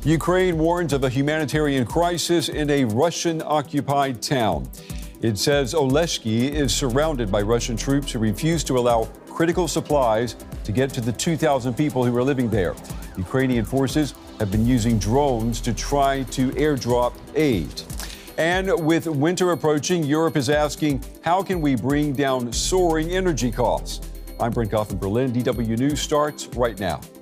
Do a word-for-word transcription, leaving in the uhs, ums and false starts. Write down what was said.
Ukraine warns of a humanitarian crisis in a Russian-occupied town. It says Oleshki is surrounded by Russian troops who refuse to allow critical supplies to get to the two thousand people who are living there. Ukrainian forces have been using drones to try to airdrop aid. And with winter approaching, Europe is asking, how can we bring down soaring energy costs? I'm Brent Goff in Berlin. D W News starts right now.